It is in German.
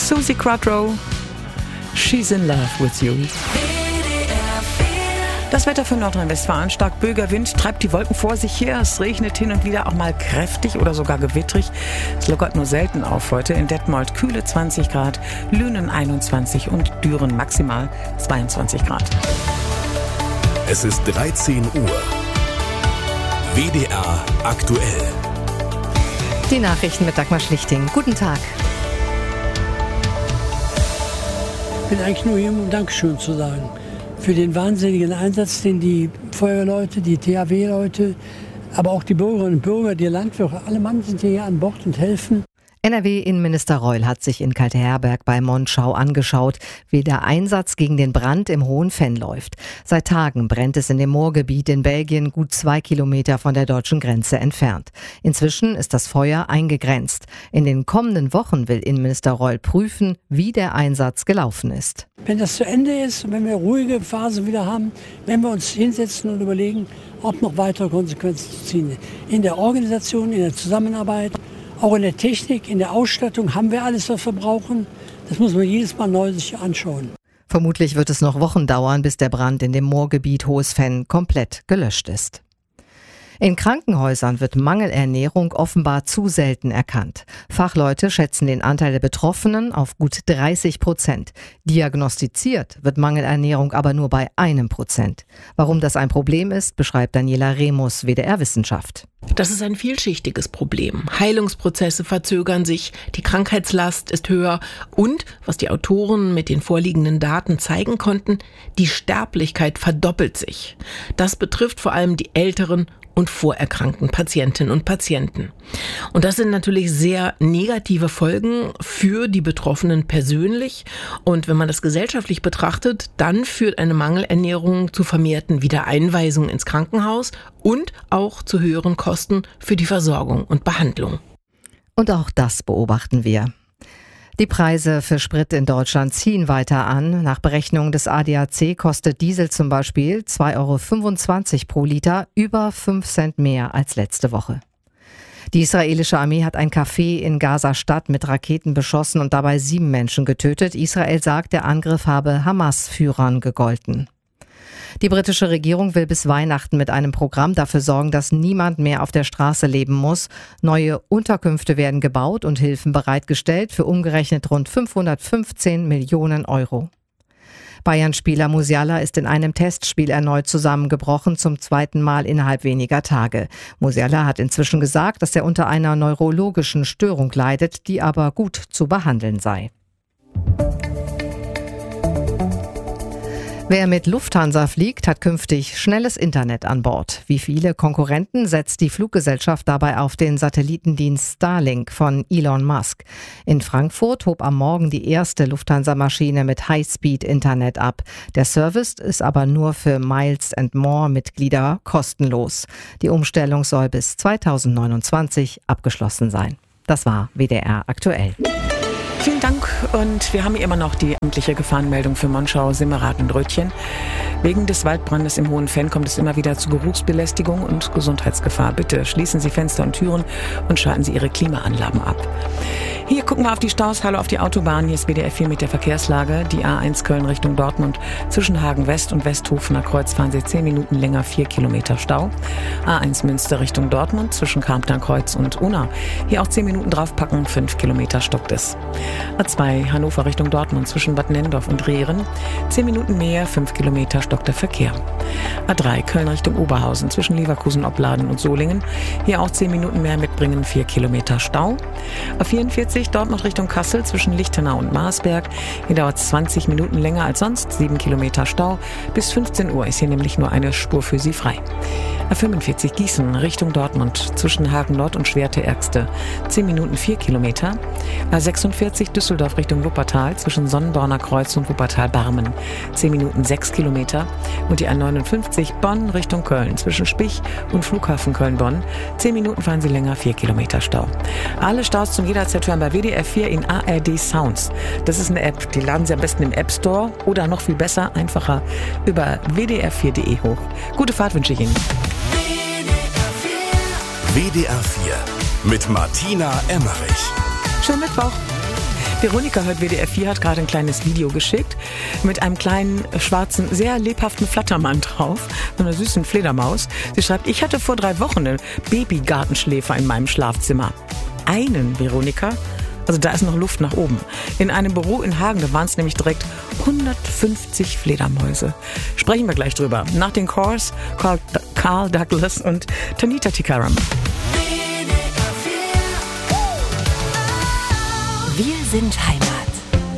Susie Quattro, She's in Love with You. Das Wetter für Nordrhein-Westfalen: stark böiger Wind treibt die Wolken vor sich her. Es regnet hin und wieder auch mal kräftig oder sogar gewittrig. Es lockert nur selten auf heute. In Detmold kühle 20 Grad, Lünen 21 und Düren maximal 22 Grad. Es ist 13 Uhr. WDR aktuell. Die Nachrichten mit Dagmar Schlichting. Guten Tag. Ich bin eigentlich nur hier, um Dankeschön zu sagen. Für den wahnsinnigen Einsatz, den die Feuerwehrleute, die THW-Leute, aber auch die Bürgerinnen und Bürger, die Landwirte, alle Mann sind hier an Bord und helfen. NRW-Innenminister Reul hat sich in Kalteherberg bei Monschau angeschaut, wie der Einsatz gegen den Brand im Hohen Venn läuft. Seit Tagen brennt es in dem Moorgebiet in Belgien, gut 2 Kilometer von der deutschen Grenze entfernt. Inzwischen ist das Feuer eingegrenzt. In den kommenden Wochen will Innenminister Reul prüfen, wie der Einsatz gelaufen ist. Wenn das zu Ende ist und wenn wir ruhige Phasen wieder haben, werden wir uns hinsetzen und überlegen, ob noch weitere Konsequenzen zu ziehen. In der Organisation, in der Zusammenarbeit, auch in der Technik, in der Ausstattung haben wir alles, was wir brauchen. Das muss man jedes Mal neu sich anschauen. Vermutlich wird es noch Wochen dauern, bis der Brand in dem Moorgebiet Hohes Venn komplett gelöscht ist. In Krankenhäusern wird Mangelernährung offenbar zu selten erkannt. Fachleute schätzen den Anteil der Betroffenen auf gut 30%. Diagnostiziert wird Mangelernährung aber nur bei 1%. Warum das ein Problem ist, beschreibt Daniela Remus, WDR Wissenschaft. Das ist ein vielschichtiges Problem. Heilungsprozesse verzögern sich, die Krankheitslast ist höher und, was die Autoren mit den vorliegenden Daten zeigen konnten, die Sterblichkeit verdoppelt sich. Das betrifft vor allem die älteren und vorerkrankten Patientinnen und Patienten. Und das sind natürlich sehr negative Folgen für die Betroffenen persönlich. Und wenn man das gesellschaftlich betrachtet, dann führt eine Mangelernährung zu vermehrten Wiedereinweisungen ins Krankenhaus und auch zu höheren Kosten für die Versorgung und Behandlung. Und auch das beobachten wir. Die Preise für Sprit in Deutschland ziehen weiter an. Nach Berechnungen des ADAC kostet Diesel zum Beispiel 2,25 € pro Liter, über 5 Cent mehr als letzte Woche. Die israelische Armee hat ein Café in Gaza-Stadt mit Raketen beschossen und dabei 7 Menschen getötet. Israel sagt, der Angriff habe Hamas-Führern gegolten. Die britische Regierung will bis Weihnachten mit einem Programm dafür sorgen, dass niemand mehr auf der Straße leben muss. Neue Unterkünfte werden gebaut und Hilfen bereitgestellt für umgerechnet rund 515 Millionen Euro. Bayern-Spieler Musiala ist in einem Testspiel erneut zusammengebrochen, zum 2. Mal innerhalb weniger Tage. Musiala hat inzwischen gesagt, dass er unter einer neurologischen Störung leidet, die aber gut zu behandeln sei. Wer mit Lufthansa fliegt, hat künftig schnelles Internet an Bord. Wie viele Konkurrenten setzt die Fluggesellschaft dabei auf den Satellitendienst Starlink von Elon Musk. In Frankfurt hob am Morgen die erste Lufthansa-Maschine mit High-Speed-Internet ab. Der Service ist aber nur für Miles & More-Mitglieder kostenlos. Die Umstellung soll bis 2029 abgeschlossen sein. Das war WDR aktuell. Vielen Dank, und wir haben immer noch die amtliche Gefahrenmeldung für Monschau, Simmerath und Rötchen. Wegen des Waldbrandes im Hohen Venn kommt es immer wieder zu Geruchsbelästigung und Gesundheitsgefahr. Bitte schließen Sie Fenster und Türen und schalten Sie Ihre Klimaanlagen ab. Hier gucken wir auf die Staus, hallo auf die Autobahn. Hier ist WDR 4 mit der Verkehrslage. Die A1 Köln Richtung Dortmund. Zwischen Hagen West und Westhofener Kreuz fahren Sie 10 Minuten länger, 4 Kilometer Stau. A1 Münster Richtung Dortmund zwischen Karmtner Kreuz und Unna. Hier auch 10 Minuten draufpacken, 5 Kilometer stockt es. A2 Hannover Richtung Dortmund zwischen Bad Nenndorf und Rehren. 10 Minuten mehr, 5 Kilometer stockt der Verkehr. A3 Köln Richtung Oberhausen zwischen Leverkusen, Opladen und Solingen. Hier auch 10 Minuten mehr mitbringen, 4 Kilometer Stau. A44 Dortmund Richtung Kassel zwischen Lichtenau und Marsberg. Hier dauert es 20 Minuten länger als sonst, 7 Kilometer Stau. Bis 15 Uhr ist hier nämlich nur eine Spur für Sie frei. A45 Gießen Richtung Dortmund zwischen Hagen Nord und Schwerte-Ergste. 10 Minuten 4 Kilometer. A46 Düsseldorf Richtung Wuppertal zwischen Sonnenborner Kreuz und Wuppertal-Barmen. 10 Minuten 6 Kilometer. Und die A59 Bonn Richtung Köln zwischen Spich und Flughafen Köln-Bonn. 10 Minuten fahren Sie länger, 4 Kilometer Stau. Alle Staus zum jederzeit hören bei WDR 4 in ARD Sounds. Das ist eine App, die laden Sie am besten im App Store oder noch viel besser, einfacher über wdr4.de hoch. Gute Fahrt wünsche ich Ihnen. WDR 4 mit Martina Emmerich. Schönen Mittwoch. Veronika hört WDR 4, hat gerade ein kleines Video geschickt mit einem kleinen, schwarzen, sehr lebhaften Flattermann drauf, so einer süßen Fledermaus. Sie schreibt, ich hatte vor 3 Wochen einen Babygartenschläfer in meinem Schlafzimmer. Einen, Veronika? Also da ist noch Luft nach oben. In einem Büro in Hagen, da waren es nämlich direkt 150 Fledermäuse. Sprechen wir gleich drüber. Nach den Cores, Carl Douglas und Tanita Tikaram. Wir sind Heimat.